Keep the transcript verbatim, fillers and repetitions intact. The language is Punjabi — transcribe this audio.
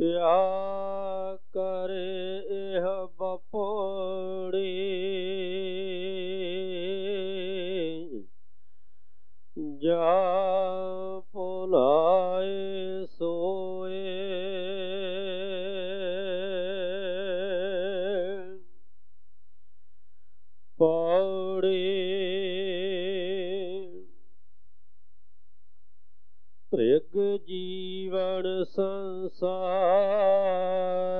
या करे एह बपोड़ी जा पुलाए सोए पौड़ी ਭ੍ਰਿਗ ਜੀਵਨ ਸੰਸਾਰ